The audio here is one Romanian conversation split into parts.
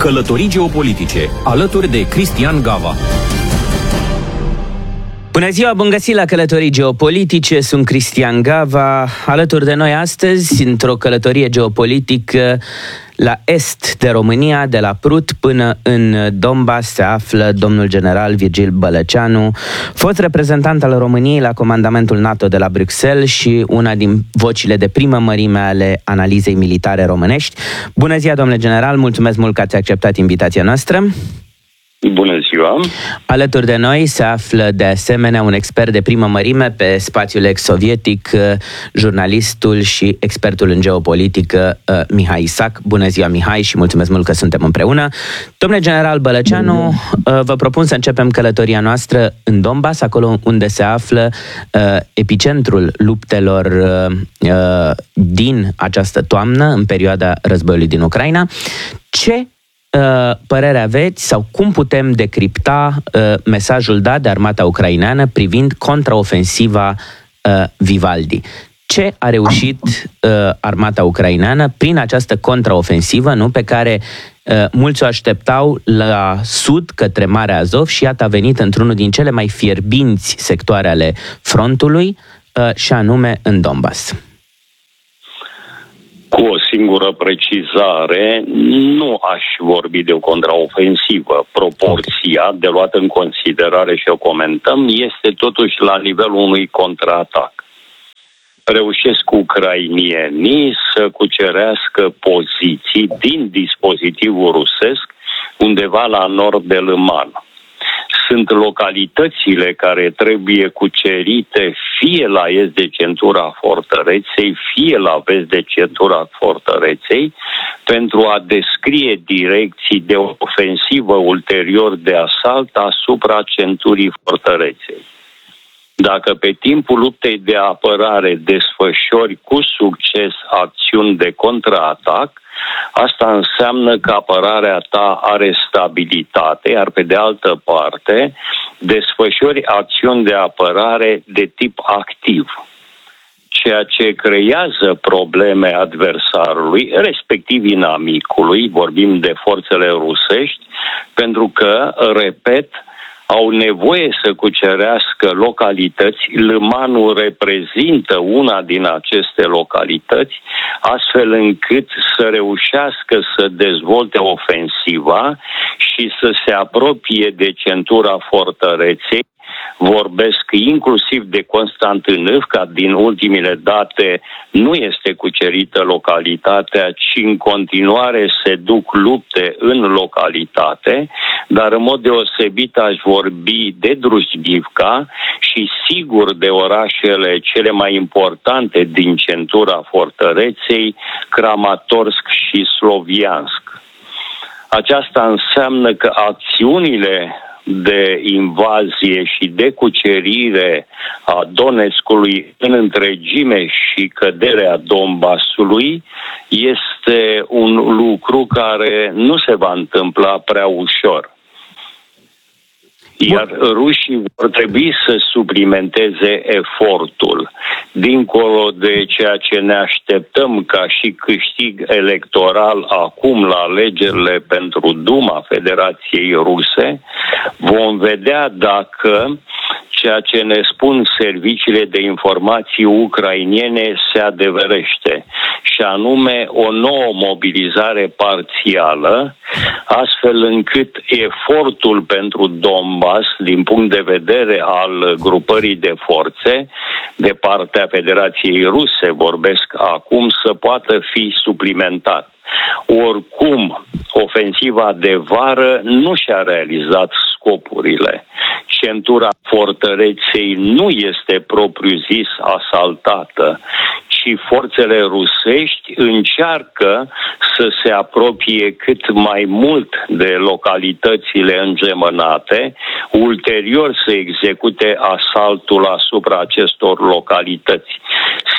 Călătorii geopolitice, alături de Cristian Gava. Bună ziua, bun găsit la Călătorii Geopolitice, sunt Cristian Gava. Alături de noi astăzi, într-o călătorie geopolitică la est de România, de la Prut până în Donbass, se află domnul general Virgil Bălăceanu, fost reprezentant al României la comandamentul NATO de la Bruxelles și una din vocile de primă mărime ale analizei militare românești. Bună ziua, domnule general, mulțumesc mult că ați acceptat invitația noastră. Bună ziua! Alături de noi se află de asemenea un expert de primă mărime pe spațiul ex-sovietic, jurnalistul și expertul în geopolitică Mihai Isac. Bună ziua, Mihai, și mulțumesc mult că suntem împreună. Domnule general Bălăceanu, vă propun să începem călătoria noastră în Donbass, acolo unde se află epicentrul luptelor din această toamnă, în perioada războiului din Ucraina. Ce părere aveți sau cum putem decripta mesajul dat de armata ucraineană privind contraofensiva Vivaldi? Ce a reușit armata ucraineană prin această contraofensivă, nu, pe care mulți o așteptau la sud, către Marea Azov, și iată a venit într-unul din cele mai fierbinți sectoare ale frontului, și anume în Donbass? Cu o singură precizare, nu aș vorbi de o contraofensivă. Proporția de luat în considerare, și o comentăm, este totuși la nivelul unui contraatac. Reușesc ucrainienii să cucerească poziții din dispozitivul rusesc undeva la nord de Lăman. Sunt localitățile care trebuie cucerite fie la est de centura fortăreței, fie la vest de centura fortăreței, pentru a descrie direcții de ofensivă ulterior de asalt asupra centurii fortăreței. Dacă pe timpul luptei de apărare desfășori cu succes acțiuni de contraatac, asta înseamnă că apărarea ta are stabilitate, iar pe de altă parte desfășori acțiuni de apărare de tip activ, ceea ce creează probleme adversarului, respectiv inamicului, vorbim de forțele rusești, pentru că, repet, au nevoie să cucerească localități. Lămanul reprezintă una din aceste localități, astfel încât să reușească să dezvolte ofensiva și să se apropie de centura fortăreței. Vorbesc inclusiv de Constantinivka, din ultimele date nu este cucerită localitatea, ci în continuare se duc lupte în localitate, dar în mod deosebit aș vorbi de Druzhgivka și sigur de orașele cele mai importante din centura fortăreței, Kramatorsk și Sloviansk. Aceasta înseamnă că acțiunile de invazie și de cucerire a Donetskului în întregime și căderea Donbassului este un lucru care nu se va întâmpla prea ușor. Iar rușii vor trebui să suplimenteze efortul. Dincolo de ceea ce ne așteptăm ca și câștig electoral acum la alegerile pentru Duma Federației Ruse, vom vedea dacă ceea ce ne spun serviciile de informații ucrainene se adeverește, și anume o nouă mobilizare parțială, astfel încât efortul pentru Donbass, din punct de vedere al grupării de forțe, de partea Federației Ruse, vorbesc acum, să poată fi suplimentat. Oricum, ofensiva de vară nu și-a realizat scopurile. Centura fortăreței nu este propriu-zis asaltată, ci forțele rusești încearcă să se apropie cât mai mult de localitățile îngemănate, ulterior să execute asaltul asupra acestor localități.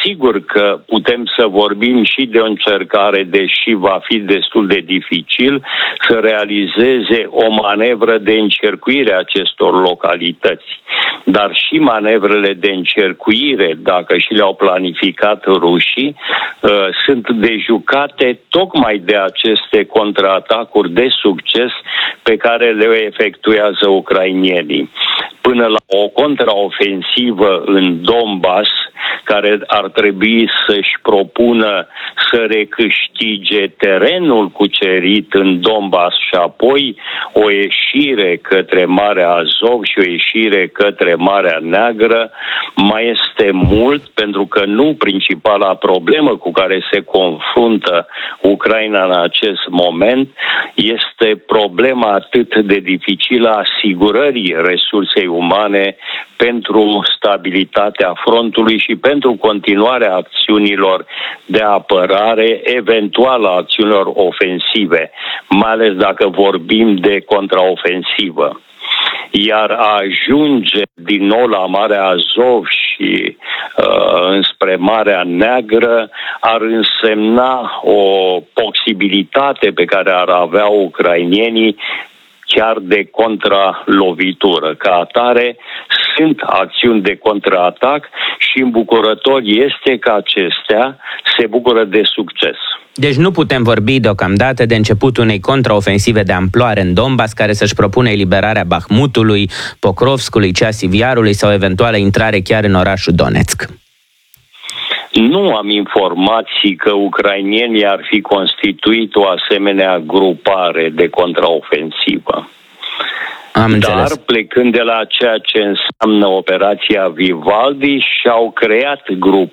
Sigur că putem să vorbim și de o încercare, deși va fi destul de dificil, să realizeze o manevră de încercuire a acestor localități. Dar și manevrele de încercuire, dacă și le-au planificat rușii, sunt dejucate tocmai de aceste contraatacuri de succes pe care le efectuează ucrainienii. Până la o contraofensivă în Donbass, care ar trebui să-și propună să recâștige terenul cucerit în Donbass și apoi o ieșire către Marea Azov și o ieșire către Marea Neagră, mai este mult, pentru că nu principala problemă cu care se confruntă Ucraina în acest moment este problema atât de dificilă a asigurării resursei umane pentru stabilitatea frontului și pentru continuarea acțiunilor de apărare, eventual a acțiunilor ofensive, mai ales dacă vorbim de contraofensivă. Iar a ajunge din nou la Marea Azov și înspre Marea Neagră ar însemna o posibilitate pe care ar avea ucrainienii chiar de contralovitură. Ca atare, sunt acțiuni de contraatac și îmbucurător este că acestea se bucură de succes. Deci nu putem vorbi deocamdată de începutul unei contraofensive de amploare în Donbass care să-și propune eliberarea Bahmutului, Pokrovskului, Ceasiviarului sau eventuală intrare chiar în orașul Donetsk. Nu am informații că ucrainienii ar fi constituit o asemenea grupare de contraofensivă. Dar, plecând de la ceea ce înseamnă operația Vivaldi, și-au creat grupări